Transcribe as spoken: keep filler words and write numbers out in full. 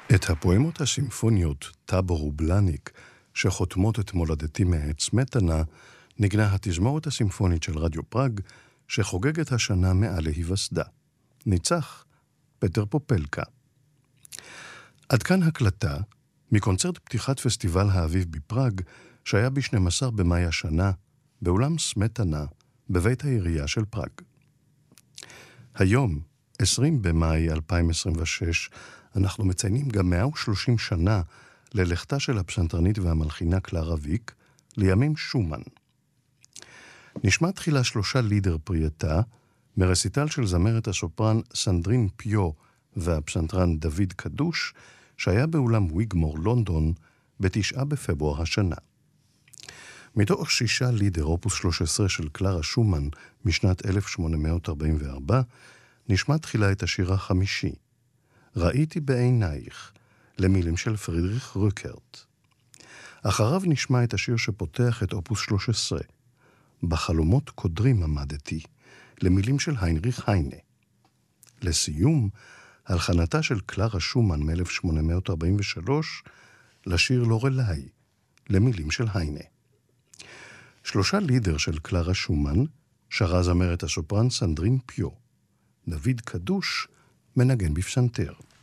את הפואמות הסימפוניות טאבור ובלניק, שחותמות את מולדתי מאת סמטנה, נגנה התזמורת הסימפונית של רדיו פראג, שחוגגת השנה מאה להיווסדה. ניצח פטר פופלקה. עד כאן הקלטה מקונצרט פתיחת פסטיבל האביב בפראג, שהיה ב-שנים עשר במאי השנה, באולם סמטנה, בבית העירייה של פראג. היום, עשרים במאי אלפיים עשרים ושש, אנחנו מציינים גם מאה ושלושים שנה ללכתה של הפסנתרנית והמלחינה קלרה ויק לימים שומן. נשמע תחילה שלושה לידר פרייתה, מרסיטל של זמרת הסופרן סנדרין פיו והפסנתרן דוד קדוש, שהיה באולם ויגמור לונדון בתשעה בפברואר השנה. מתוך שישה לידר אופוס שלוש עשרה של קלרה שומן משנת אלף שמונה מאות ארבעים וארבע, נשמע תחילה את השיר החמישי, ראיתי בעינייך, למילים של פרידריך רוקרט. אחריו נשמע את השיר שפותח את אופוס שלוש עשרה, בחלומות קודרים עמדתי, למילים של היינריך היינה. לסיום, הלחנתה של קלרה שומן מ-אלף שמונה מאות ארבעים ושלוש, לשיר לורליי, למילים של היינה. שלושה לידר של קלרה שומן, שרה זמרת הסופרן סנדרין פיו. דוד קדוש מנגן בפסנתר.